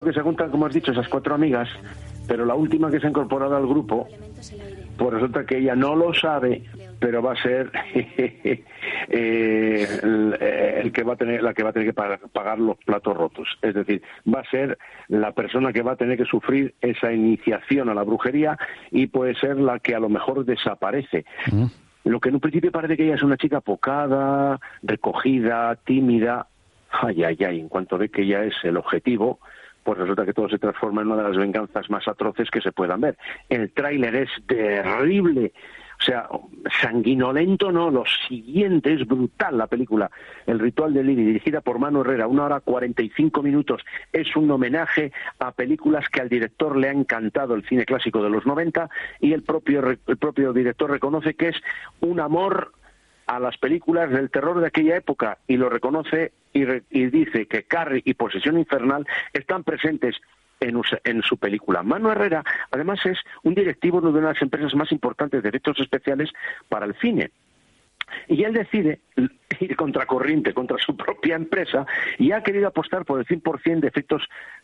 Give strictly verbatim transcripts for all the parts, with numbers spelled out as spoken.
que se juntan, como has dicho, esas cuatro amigas, pero la última que se ha incorporado al grupo, pues resulta que ella no lo sabe, pero va a ser eh, el, el que va a tener, la que va a tener que pagar, pagar los platos rotos. Es decir, va a ser la persona que va a tener que sufrir esa iniciación a la brujería y puede ser la que a lo mejor desaparece. Mm. Lo que en un principio parece que ella es una chica apocada, recogida, tímida. Ay, ay, ay, en cuanto ve que ella es el objetivo, pues resulta que todo se transforma en una de las venganzas más atroces que se puedan ver. El tráiler es terrible, o sea, sanguinolento no, lo siguiente es brutal la película. El ritual de Lily, dirigida por Manu Herrera, una hora cuarenta y cinco minutos, es un homenaje a películas que al director le ha encantado el cine clásico de los noventa, y el propio, el propio director reconoce que es un amor a las películas del terror de aquella época, y lo reconoce y, re, y dice que Carrie y Posesión Infernal están presentes en, en su película. Manu Herrera, además, es un directivo de una de las empresas más importantes de efectos especiales para el cine. Y él decide ir contracorriente contra su propia empresa y ha querido apostar por el cien por ciento de efectos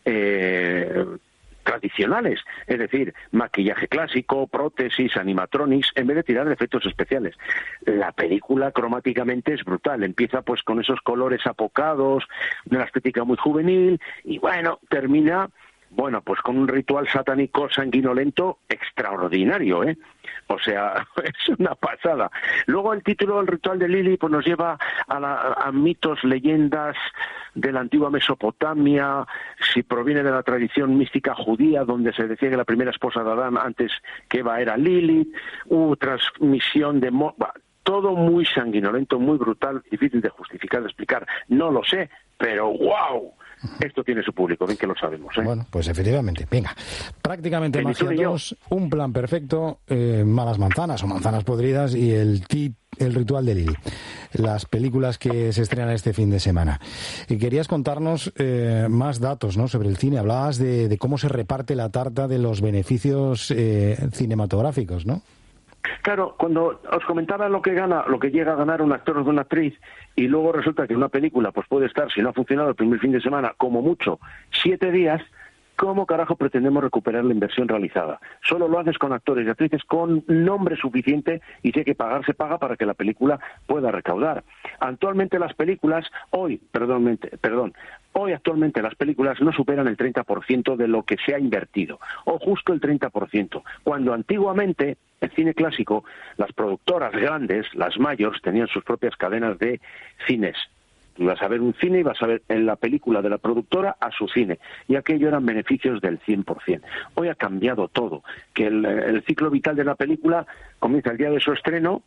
eh, tradicionales, es decir, maquillaje clásico, prótesis, animatronics, en vez de tirar de efectos especiales. La película cromáticamente es brutal, empieza pues con esos colores apocados, una estética muy juvenil, y bueno, termina, bueno, pues con un ritual satánico sanguinolento extraordinario, ¿eh? O sea, es una pasada. Luego el título del ritual de Lily pues nos lleva a, la, a mitos, leyendas de la antigua Mesopotamia, si proviene de la tradición mística judía, donde se decía que la primera esposa de Adán antes que Eva era Lilith, hubo transmisión de... Mo- todo muy sanguinolento, muy brutal, difícil de justificar, de explicar, no lo sé, pero ¡wow! Esto tiene su público, bien que lo sabemos, ¿eh? Bueno, pues efectivamente, venga. Prácticamente Magia dos, un plan perfecto, eh, Malas manzanas o manzanas podridas y el tip, el ritual de Lily. Las películas que se estrenan este fin de semana. Y querías contarnos eh, más datos, ¿no?, sobre el cine. Hablabas de, de cómo se reparte la tarta de los beneficios eh, cinematográficos, ¿no? Claro, cuando os comentaba lo que gana, lo que llega a ganar un actor o una actriz, y luego resulta que una película pues puede estar, si no ha funcionado el primer fin de semana, como mucho, siete días, ¿cómo carajo pretendemos recuperar la inversión realizada? Solo lo haces con actores y actrices con nombre suficiente, y si hay que pagar, se paga para que la película pueda recaudar. Actualmente las películas, hoy, perdón, perdón, hoy actualmente las películas no superan el treinta por ciento de lo que se ha invertido, o justo el treinta por ciento, cuando antiguamente, el cine clásico, las productoras grandes, las mayores, tenían sus propias cadenas de cines. Ibas a ver un cine y vas a ver en la película de la productora a su cine, y aquello eran beneficios del cien por ciento. Hoy ha cambiado todo, que el, el ciclo vital de la película comienza el día de su estreno,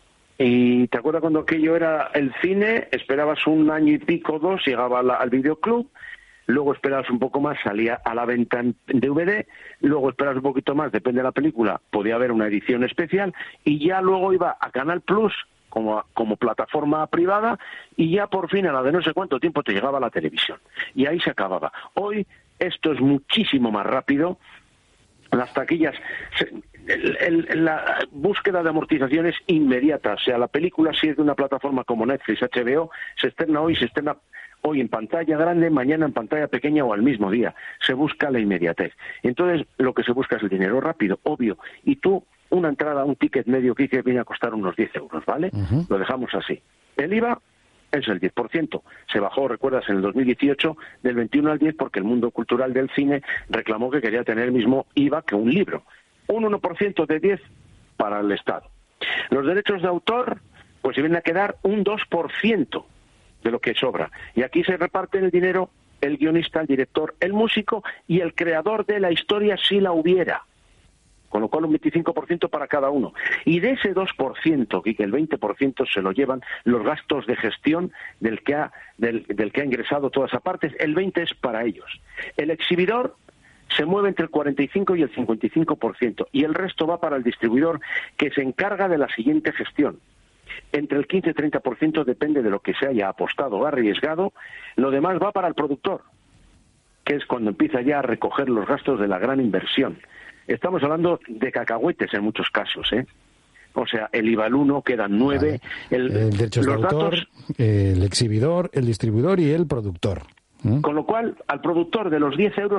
y te acuerdas cuando aquello era el cine, esperabas un año y pico, dos, llegaba la, al videoclub, luego esperabas un poco más, salía a la venta en D V D, luego esperabas un poquito más, depende de la película, podía haber una edición especial, y ya luego iba a Canal Plus, Como, como plataforma privada, y ya por fin a la de no sé cuánto tiempo te llegaba la televisión, y ahí se acababa. Hoy esto es muchísimo más rápido, las taquillas, el, el, la búsqueda de amortización es inmediata, o sea, la película, si es de una plataforma como Netflix, H B O, se estrena hoy, se estrena hoy en pantalla grande, mañana en pantalla pequeña o al mismo día, se busca la inmediatez. Entonces lo que se busca es el dinero rápido, obvio, y tú, una entrada, un ticket medio que viene a costar unos diez euros, ¿vale? Uh-huh. Lo dejamos así. El I V A es el diez por ciento. Se bajó, recuerdas, en el dos mil dieciocho del veintiuno al diez porque el mundo cultural del cine reclamó que quería tener el mismo I V A que un libro. Un uno por ciento de diez para el Estado. Los derechos de autor, pues se vienen a quedar un dos por ciento de lo que sobra. Y aquí se reparte el dinero el guionista, el director, el músico y el creador de la historia si la hubiera. Con lo cual un veinticinco por ciento para cada uno. Y de ese dos por ciento, que el veinte por ciento se lo llevan los gastos de gestión del que ha, del, del que ha ingresado todas esas partes, el veinte por ciento es para ellos. El exhibidor se mueve entre el cuarenta y cinco y el cincuenta y cinco por ciento, y el resto va para el distribuidor, que se encarga de la siguiente gestión. Entre el quince y treinta por ciento depende de lo que se haya apostado o arriesgado, lo demás va para el productor, que es cuando empieza ya a recoger los gastos de la gran inversión. Estamos hablando de cacahuetes en muchos casos, ¿eh? O sea, el I V A al uno, quedan nueve. Vale. El, el derechos de autor, datos, el exhibidor, el distribuidor y el productor. ¿Mm? Con lo cual, al productor de los diez euros